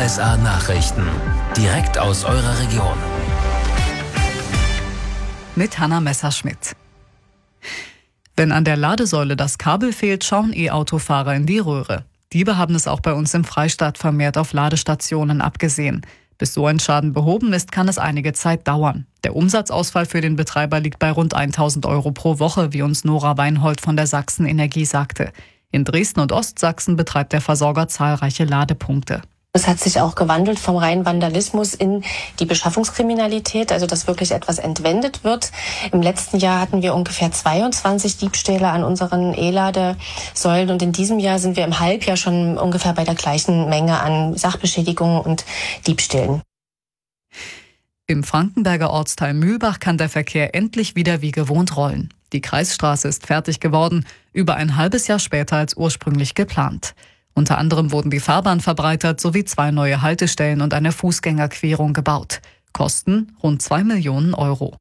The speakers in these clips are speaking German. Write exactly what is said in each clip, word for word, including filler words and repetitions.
S A Nachrichten. Direkt aus eurer Region. Mit Hanna Messerschmidt. Wenn an der Ladesäule das Kabel fehlt, schauen E-Autofahrer in die Röhre. Diebe haben es auch bei uns im Freistaat vermehrt auf Ladestationen abgesehen. Bis so ein Schaden behoben ist, kann es einige Zeit dauern. Der Umsatzausfall für den Betreiber liegt bei rund tausend Euro pro Woche, wie uns Nora Weinhold von der Sachsen Energie sagte. In Dresden und Ostsachsen betreibt der Versorger zahlreiche Ladepunkte. Es hat sich auch gewandelt vom reinen Vandalismus in die Beschaffungskriminalität, also dass wirklich etwas entwendet wird. Im letzten Jahr hatten wir ungefähr zweiundzwanzig Diebstähle an unseren E-Ladesäulen und in diesem Jahr sind wir im Halbjahr schon ungefähr bei der gleichen Menge an Sachbeschädigungen und Diebstählen. Im Frankenberger Ortsteil Mühlbach kann der Verkehr endlich wieder wie gewohnt rollen. Die Kreisstraße ist fertig geworden, über ein halbes Jahr später als ursprünglich geplant. Unter anderem wurden die Fahrbahn verbreitert sowie zwei neue Haltestellen und eine Fußgängerquerung gebaut. Kosten rund zwei Millionen Euro.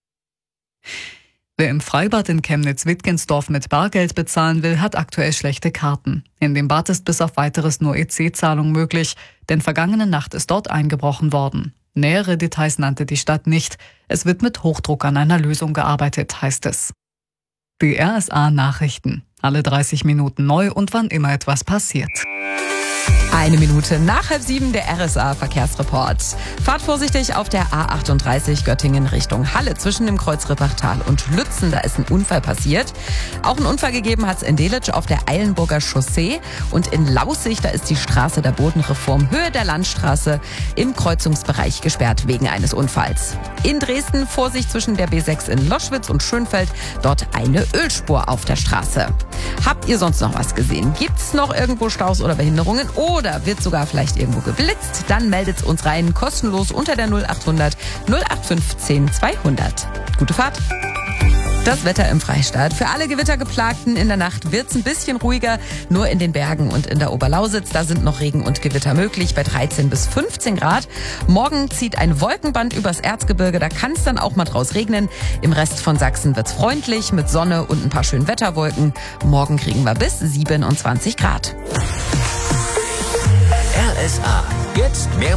Wer im Freibad in Chemnitz-Wittgensdorf mit Bargeld bezahlen will, hat aktuell schlechte Karten. In dem Bad ist bis auf weiteres nur E C-Zahlung möglich, denn vergangene Nacht ist dort eingebrochen worden. Nähere Details nannte die Stadt nicht. Es wird mit Hochdruck an einer Lösung gearbeitet, heißt es. Die R S A Nachrichten. Alle dreißig Minuten neu und wann immer etwas passiert. Eine Minute nach halb sieben der R S A Verkehrsreport. Fahrt vorsichtig auf der A achtunddreißig Göttingen Richtung Halle zwischen dem Kreuz Rippachtal und Lützen. Da ist ein Unfall passiert. Auch einen Unfall gegeben hat es in Delitzsch auf der Eilenburger Chaussee. Und in Laußig, da ist die Straße der Bodenreform Höhe der Landstraße im Kreuzungsbereich gesperrt wegen eines Unfalls. In Dresden Vorsicht zwischen der B sechs in Loschwitz und Schönfeld. Dort eine Ölspur auf der Straße. Habt ihr sonst noch was gesehen? Gibt's noch irgendwo Staus oder Behinderungen? Oder wird sogar vielleicht irgendwo geblitzt? Dann meldet uns rein, kostenlos unter der null achthundert null acht fünfzehn zweihundert. Gute Fahrt! Das Wetter im Freistaat. Für alle Gewittergeplagten in der Nacht wird's ein bisschen ruhiger. Nur in den Bergen und in der Oberlausitz, da sind noch Regen und Gewitter möglich bei dreizehn bis fünfzehn Grad. Morgen zieht ein Wolkenband übers Erzgebirge, da kann es dann auch mal draus regnen. Im Rest von Sachsen wird's freundlich mit Sonne und ein paar schönen Wetterwolken. Morgen kriegen wir bis siebenundzwanzig Grad. R S A. Jetzt mehr